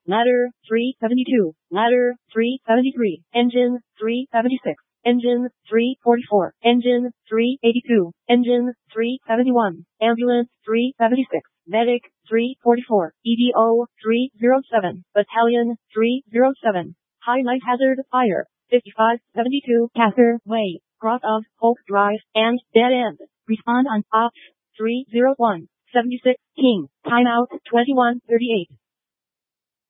Ladder 372. Ladder 373. Engine 376. Engine 344. Engine 382. Engine 371. Ambulance 376. Medic 344. EDO 307. Battalion 307. High light hazard fire 5572 Cather Way, Cross of Hope Drive, and Dead End. Respond on Ops 301. 76 King. Timeout 2138.